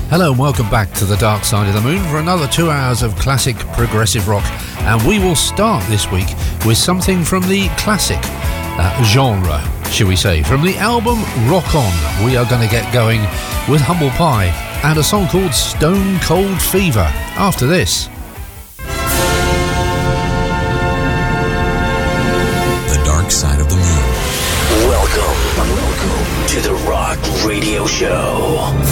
Hello and welcome back to the Dark Side of the Moon for another 2 hours of classic progressive rock. And we will start this week with something from the classic genre, shall we say. From the album Rock On, we are going to get going with Humble Pie and a song called Stone Cold Fever after this. The Dark Side of the Moon. Welcome to the Rock Radio Show.